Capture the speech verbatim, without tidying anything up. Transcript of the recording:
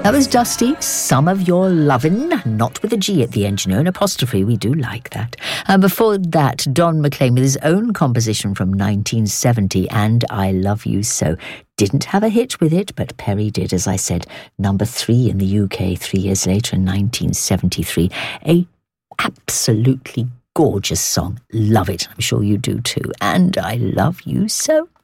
That was Dusty, Some of Your Lovin', not with a G at the end, you know, an apostrophe, we do like that. And before that, Don McLean with his own composition from nineteen seventy, And I Love You So. Didn't have a hit with it, but Perry did, as I said, number three in the U K three years later in nineteen seventy-three. A absolutely gorgeous song. Love it. I'm sure you do too. And I Love You So.